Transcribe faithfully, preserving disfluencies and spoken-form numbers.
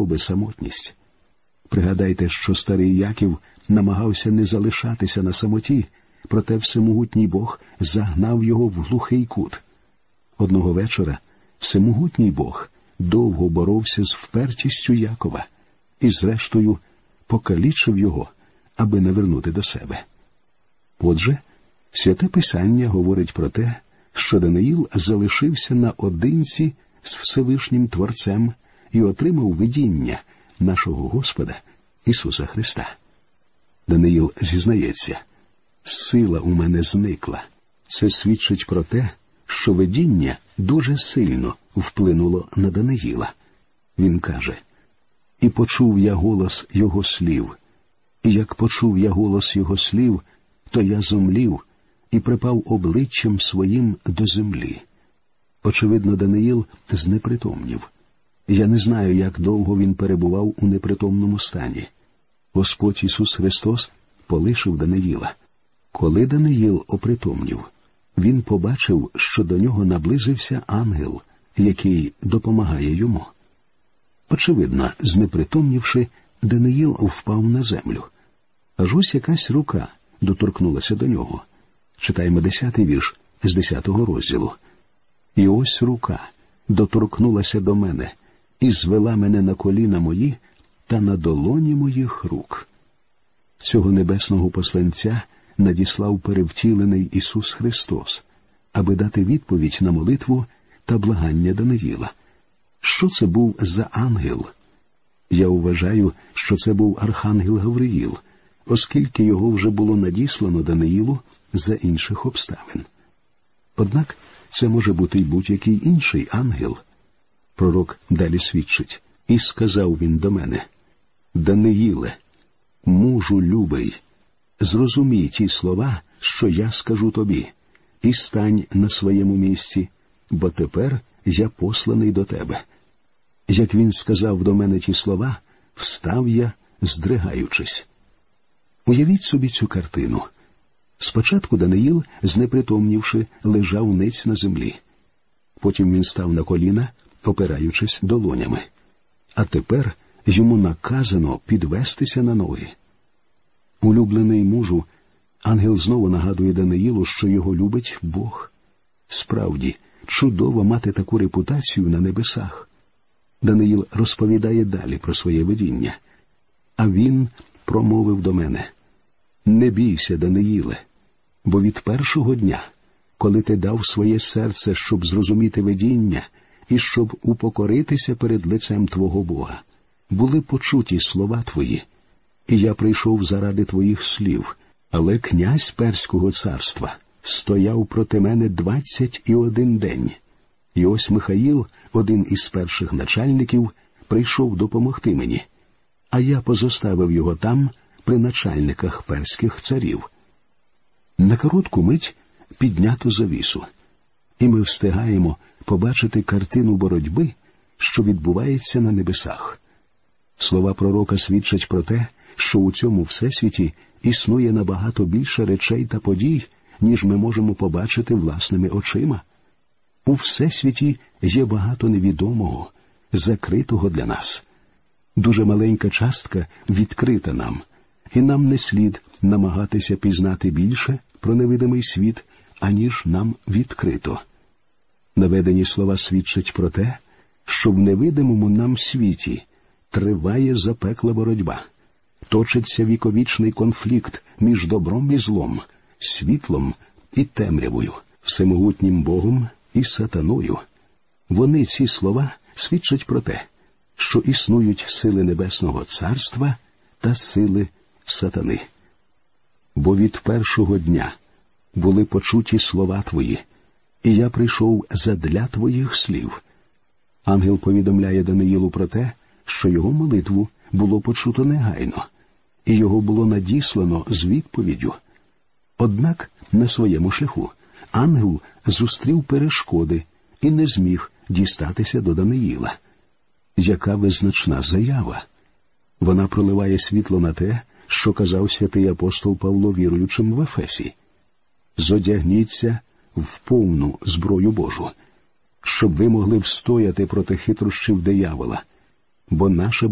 би самотність. Пригадайте, що старий Яків намагався не залишатися на самоті, проте всемогутній Бог загнав його в глухий кут. Одного вечора всемогутній Бог довго боровся з впертістю Якова і, зрештою, покалічив його, аби навернути до себе. Отже, Святе Писання говорить про те, що Даниїл залишився наодинці з Всевишнім Творцем і отримав видіння нашого Господа Ісуса Христа. Даниїл зізнається: «Сила у мене зникла». Це свідчить про те, що видіння дуже сильно вплинуло на Даниїла. Він каже: «І почув я голос його слів, і як почув я голос його слів, то я зомлів і припав обличчям своїм до землі». Очевидно, Даниїл знепритомнів. Я не знаю, як довго він перебував у непритомному стані. Господь Ісус Христос полишив Даниїла. Коли Даниїл опритомнів, він побачив, що до нього наблизився ангел, який допомагає йому. Очевидно, знепритомнівши, Даниїл впав на землю. Аж ось якась рука доторкнулася до нього. Читаємо десятий вірш з десятого розділу. «І ось рука доторкнулася до мене і звела мене на коліна мої та на долоні моїх рук». Цього небесного посланця надіслав перевтілений Ісус Христос, аби дати відповідь на молитву та благання Даниїла. Що це був за ангел? Я вважаю, що це був архангел Гавриїл, оскільки його вже було надіслано Даниїлу за інших обставин. Однак це може бути й будь-який інший ангел. Пророк далі свідчить: «І сказав він до мене: Даниїле, мужу любий, зрозумій ті слова, що я скажу тобі, і стань на своєму місці, бо тепер я посланий до тебе». Як він сказав до мене ті слова, встав я, здригаючись. Уявіть собі цю картину. Спочатку Даниїл, знепритомнівши, лежав ниць на землі. Потім він став на коліна, опираючись долонями. А тепер йому наказано підвестися на ноги. Улюблений мужу, ангел знову нагадує Даниїлу, що його любить Бог. Справді, чудово мати таку репутацію на небесах. Даниїл розповідає далі про своє видіння. «А він промовив до мене: Не бійся, Даниїле, бо від першого дня, коли ти дав своє серце, щоб зрозуміти видіння і щоб упокоритися перед лицем твого Бога, були почуті слова твої, і я прийшов заради твоїх слів, але князь Перського царства стояв проти мене двадцять і один день. І ось Михаїл, один із перших начальників, прийшов допомогти мені, а я позоставив його там, при начальниках перських царів». На коротку мить піднято завісу, і ми встигаємо побачити картину боротьби, що відбувається на небесах. Слова пророка свідчать про те, що у цьому всесвіті існує набагато більше речей та подій, ніж ми можемо побачити власними очима. У всесвіті є багато невідомого, закритого для нас. Дуже маленька частка відкрита нам, і нам не слід намагатися пізнати більше про невидимий світ, аніж нам відкрито. Наведені слова свідчать про те, що в невидимому нам світі триває запекла боротьба. Точиться віковічний конфлікт між добром і злом, світлом і темрявою, всемогутнім Богом і сатаною. Вони, ці слова, свідчать про те, що існують сили Небесного Царства та сили сатани. «Бо від першого дня були почуті слова твої, і я прийшов задля твоїх слів». Ангел повідомляє Даниїлу про те, що його молитву було почуто негайно, і його було надіслано з відповіддю. Однак на своєму шляху ангел зустрів перешкоди і не зміг дістатися до Даниїла. Яка визначна заява! Вона проливає світло на те, що казав святий апостол Павло віруючим в Ефесі: «Зодягніться в повну зброю Божу, щоб ви могли встояти проти хитрощів диявола, бо наша